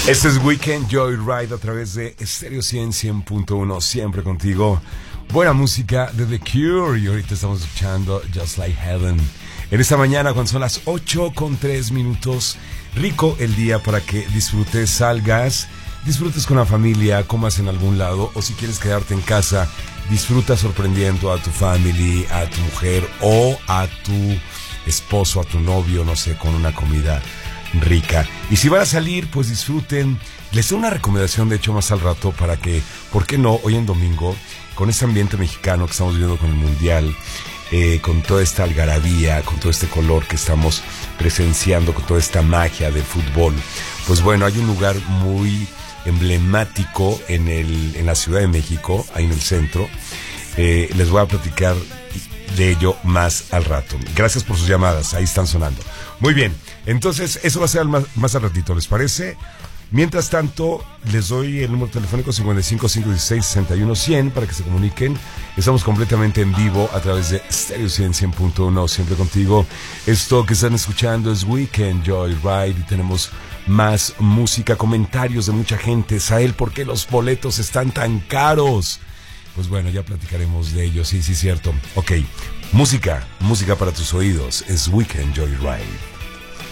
Este es Weekend Joyride a través de Stereo 100.1, siempre contigo. Buena música de The Cure y ahorita estamos escuchando Just Like Heaven. En esta mañana cuando son las 8:03, rico el día para que disfrutes, salgas, disfrutes con la familia, comas en algún lado o si quieres quedarte en casa, disfruta sorprendiendo a tu family, a tu mujer o a tu esposo, a tu novio, no sé, con una comida rica. Y si van a salir, pues disfruten. Les doy una recomendación, de hecho, más al rato para que, ¿por qué no? Hoy en domingo, con este ambiente mexicano que estamos viviendo con el Mundial, con toda esta algarabía, con todo este color que estamos presenciando, con toda esta magia del fútbol, pues bueno, hay un lugar muy emblemático en la Ciudad de México, ahí en el centro. Les voy a platicar de ello más al rato. Gracias por sus llamadas, ahí están sonando. Muy bien, entonces eso va a ser más al ratito, ¿les parece? Mientras tanto, les doy el número telefónico 55-516-61-100 para que se comuniquen. Estamos completamente en vivo a través de Stereo 100.1, siempre contigo. Esto que están escuchando es Weekend Joyride y tenemos más música, comentarios de mucha gente. Sael, ¿por qué los boletos están tan caros? Pues bueno, ya platicaremos de ello, sí, cierto. Ok, música para tus oídos, es Weekend Joyride.